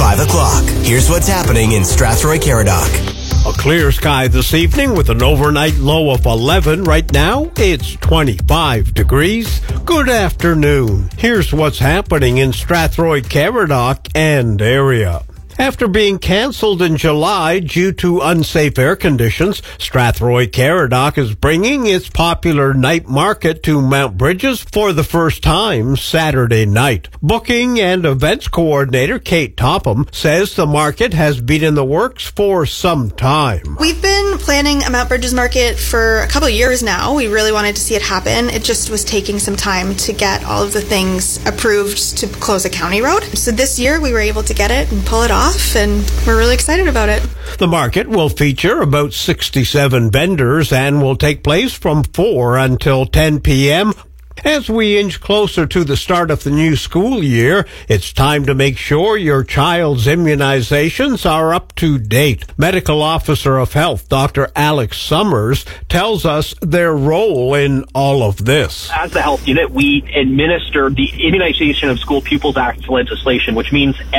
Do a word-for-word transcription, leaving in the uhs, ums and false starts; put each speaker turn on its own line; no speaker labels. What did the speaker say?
five o'clock. Here's what's happening in Strathroy-Caradoc.
A clear sky this evening with an overnight low of eleven. Right now, it's twenty-five degrees. Good afternoon. Here's what's happening in Strathroy-Caradoc and area. After being canceled in July due to unsafe air conditions, Strathroy-Caradoc is bringing its popular night market to Mount Bridges for the first time Saturday night. Booking and events coordinator Kate Topham says the market has been in the works for some time.
We've been planning a Mount Bridges market for a couple of years now. We really wanted to see it happen. It just was taking some time to get all of the things approved to close a county road. So this year we were able to get it and pull it off. And we're really excited about it.
The market will feature about sixty-seven vendors and will take place from four until ten p.m. As we inch closer to the start of the new school year, it's time to make sure your child's immunizations are up to date. Medical Officer of Health, Doctor Alex Summers, tells us their role in all of this.
As the health unit, we administer the Immunization of School Pupils Act legislation, which means